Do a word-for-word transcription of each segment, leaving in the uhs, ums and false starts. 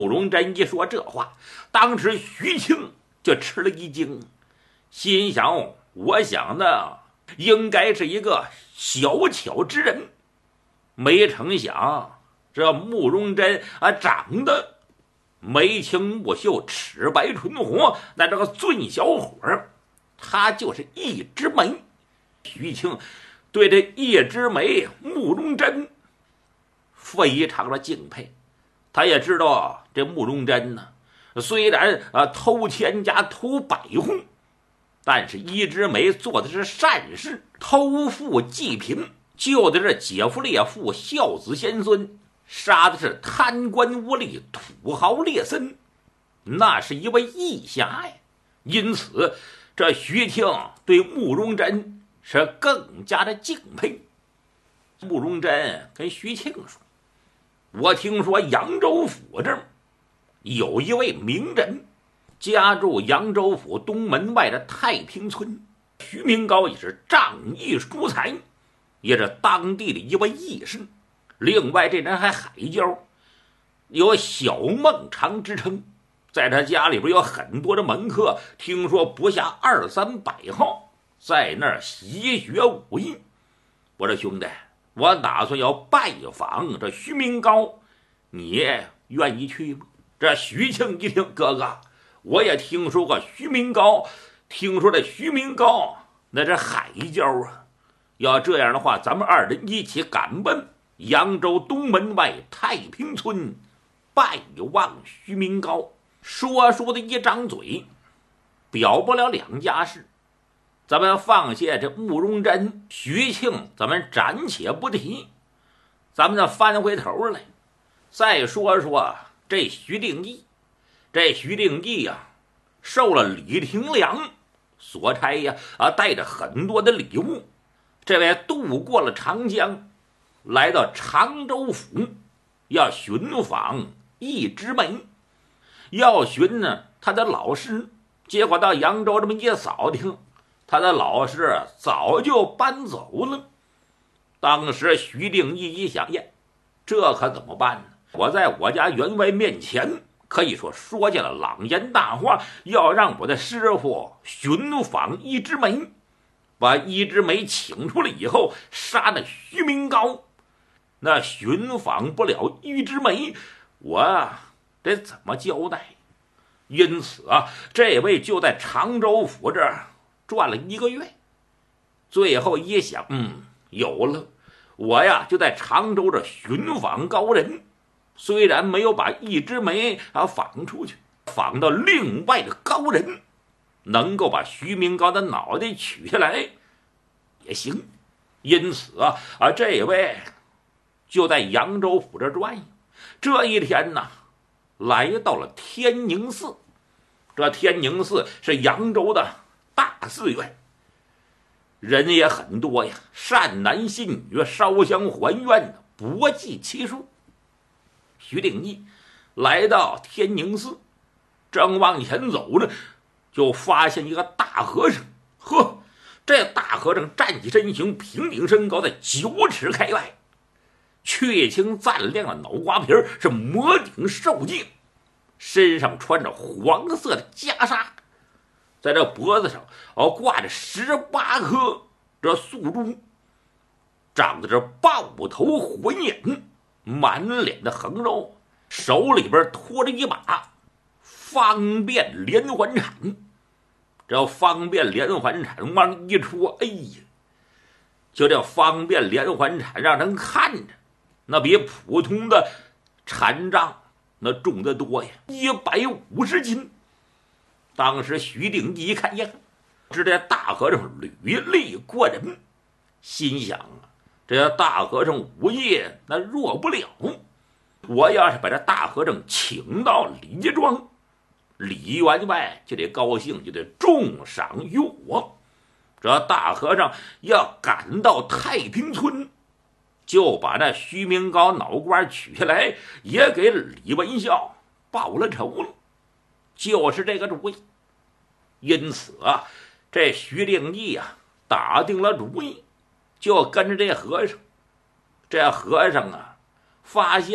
慕容真一说这话，当时徐庆就吃了一惊，心想：我想呢，应该是一个小巧之人，没成想这慕容真啊，长得眉清目秀，齿白唇红，那这个俊小伙儿，他就是一枝梅。徐庆对这一枝梅慕容真非常的敬佩，他也知道这慕容真呢，虽然啊偷千家偷百户，但是一枝梅做的是善事，偷富济贫，救的是姐夫列父，孝子贤孙，杀的是贪官污吏，土豪劣绅，那是一位义侠呀。因此这徐庆对慕容真是更加的敬佩。慕容真跟徐庆说：我听说扬州府这儿有一位名人，家住扬州府东门外的太平村，徐明高也是仗义疏财，也是当地的一位义士。另外这人还海交，有小孟尝之称，在他家里边有很多的门客，听说不下二三百号，在那儿习学武艺。我说兄弟，我打算要拜访这徐明高，你愿意去吗？这徐庆一听，哥哥，我也听说过徐明高，听说这徐明高那是海交啊。要这样的话，咱们二人一起赶奔扬州东门外太平村，拜望徐明高。说书的一张嘴，表不了两家事。咱们放下这慕容真、徐庆，咱们暂且不提，咱们再翻回头来，再说说这徐定义。这徐定义呀、啊，受了李廷良所差呀，啊，带着很多的礼物，这位渡过了长江，来到常州府，要寻访一枝梅，要寻呢他的老师。结果到扬州这么一扫听，他的老师早就搬走了。当时徐定义一想，呀，这可怎么办呢？我在我家员外面前可以说说下了朗言大话，要让我的师傅寻访一枝梅，把一枝梅请出来以后，杀了徐明高。那寻访不了一枝梅，我得怎么交代？因此啊，这位就在常州府这儿转了一个月，最后一想，嗯，有了，我呀就在常州这寻访高人，虽然没有把一枝梅啊访出去，访到另外的高人，能够把徐明高的脑袋取下来也行。因此啊啊，这位就在扬州府这转悠。这一天呢，来到了天宁寺。这天宁寺是扬州的大寺院，人也很多呀，善男信女，烧香还愿的不计其数。徐定义来到天宁寺，正往前走呢，就发现一个大和尚。呵，这大和尚站起身形，平顶身高，在九尺开外，雀青锃亮的脑瓜皮是摩顶受戒，身上穿着黄色的袈裟，在这脖子上哦挂着十八颗这素珠，长得这豹头混眼，满脸的横肉，手里边托着一把方便连环铲。这方便连环铲往一戳，哎呀，就这方便连环铲让人看着那比普通的禅杖那重得多呀，一百五十斤。当时徐定义一看呀，知这大和尚履历过人，心想啊，这大和尚武艺那弱不了，我要是把这大和尚请到李庄，李员外就得高兴，就得重赏于我。这大和尚要赶到太平村，就把那徐明高脑瓜取下来，也给李文孝报了仇了，就是这个主意。因此啊，这徐定义啊打定了主意，就跟着这和尚。这和尚啊发现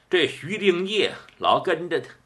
这徐定业老跟着他，